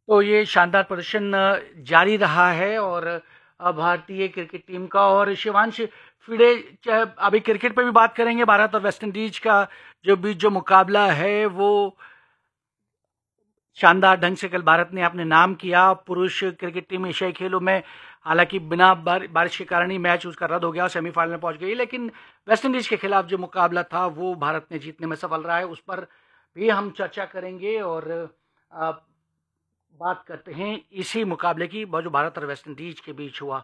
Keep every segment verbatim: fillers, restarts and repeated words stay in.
तो ये शानदार प्रदर्शन जारी रहा है और भारतीय क्रिकेट टीम का। और शिवांश फिडे, अभी क्रिकेट पे भी बात करेंगे। भारत और वेस्ट इंडीज का जो बीच जो मुकाबला है वो शानदार ढंग से कल भारत ने अपने नाम किया। पुरुष क्रिकेट टीम एशियाई खेलों में हालांकि बिना बार, बारिश के कारण ही मैच उसका रद्द हो गया और सेमीफाइनल में पहुंच गई, लेकिन वेस्ट इंडीज के खिलाफ जो मुकाबला था वो भारत ने जीतने में सफल रहा है। उस पर भी हम चर्चा करेंगे और आ, बात करते हैं इसी मुकाबले की जो भारत और वेस्ट इंडीज के बीच हुआ।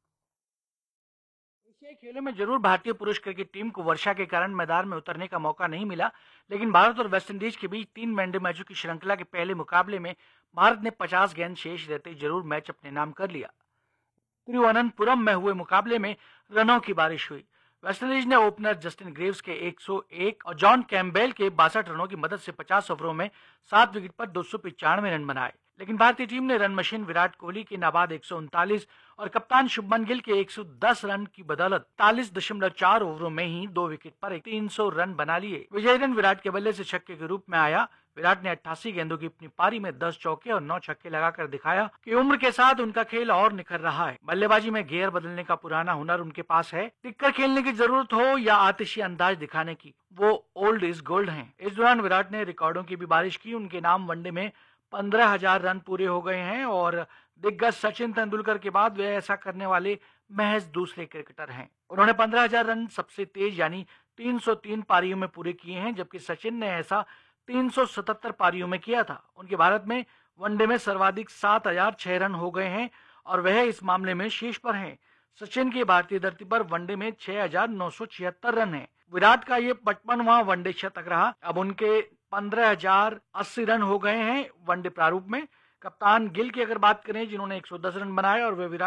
एशियाई खेलों में जरूर भारतीय पुरुष क्रिकेट टीम को वर्षा के कारण मैदान में उतरने का मौका नहीं मिला, लेकिन भारत और वेस्ट इंडीज के बीच तीन वनडे मैचों की श्रृंखला के पहले मुकाबले में भारत ने पचास गेंद शेष रहते जरूर मैच अपने नाम कर लिया। तिरुवनंतपुरम में हुए मुकाबले में रनों की बारिश हुई। वेस्टइंडीज ने ओपनर जस्टिन ग्रेव्स के एक सौ एक और जॉन कैम्पबेल के बासठ रनों की मदद से पचास ओवरों में सात विकेट पर दो सौ पिचानवे रन बनाए, लेकिन भारतीय टीम ने रन मशीन विराट कोहली के नाबाद एक सौ उनतालीस और कप्तान शुभमन गिल के एक सौ दस रन की बदौलत चालीस दशमलव चार ओवरों में ही दो विकेट पर तीन सौ रन बना लिए। विजयी रन विराट के बल्ले से छक्के के रूप में आया। विराट ने अट्ठासी गेंदों की अपनी पारी में दस चौके और नौ छक्के लगाकर दिखाया कि उम्र के साथ उनका खेल और निखर रहा है। बल्लेबाजी में गियर बदलने का पुराना हुनर उनके पास है। टिककर खेलने की जरूरत हो या आतिशी अंदाज दिखाने की, वो ओल्ड इज गोल्ड हैं। इस दौरान विराट ने रिकॉर्डों की भी बारिश की। उनके नाम वनडे में पंद्रह हजार रन पूरे हो गए हैं और दिग्गज सचिन तेंदुलकर के बाद वे ऐसा करने वाले महज दूसरे क्रिकेटर हैं। उन्होंने पंद्रह हजार रन सबसे तेज यानी तीन सौ तीन पारियों में पूरे किए हैं, जबकि सचिन ने ऐसा तीन सौ सतहत्तर पारियों में किया था। उनके भारत में वनडे में सर्वाधिक सात हजार छह रन हो गए हैं और वह इस मामले में शीर्ष पर हैं। सचिन की भारतीय धरती पर वनडे में छह हजार नौ सौ छिहत्तर रन है। विराट का ये पचपनवां वनडे शतक रहा। अब उनके पंद्रह हजार अस्सी रन हो गए हैं वनडे प्रारूप में। कप्तान गिल की अगर बात करें, जिन्होंने एक सौ दस रन बनाए और वे विराट